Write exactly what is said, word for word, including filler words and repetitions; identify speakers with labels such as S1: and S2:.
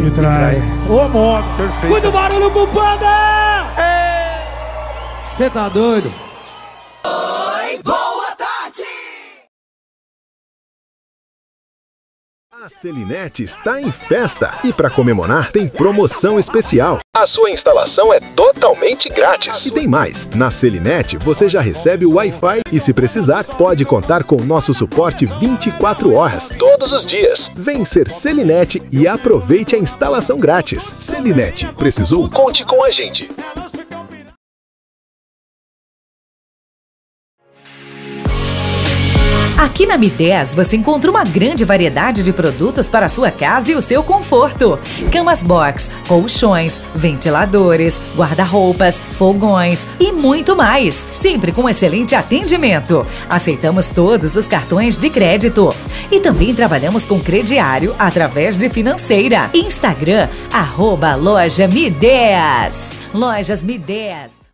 S1: me trai. Ô, modo.
S2: Perfeito.
S1: Muito barulho pro Panda! Cê tá doido?
S3: Oi, boa tarde!
S4: A Selinete está em festa e para comemorar tem promoção especial. A sua instalação é totalmente grátis. E tem mais, na Selinete você já recebe o Wi-Fi e se precisar pode contar com o nosso suporte vinte e quatro horas, todos os dias. Vem ser Selinete e aproveite a instalação grátis. Selinete, precisou? Conte com a gente.
S5: Aqui na Mi dez você encontra uma grande variedade de produtos para a sua casa e o seu conforto. Camas box, colchões, ventiladores, guarda-roupas, fogões e muito mais. Sempre com excelente atendimento. Aceitamos todos os cartões de crédito. E também trabalhamos com crediário através de financeira. Instagram, arroba loja Mi dez. Lojas Mi dez.